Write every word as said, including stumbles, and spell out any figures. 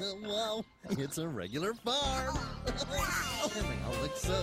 Whoa, it's a regular farm. And they all look so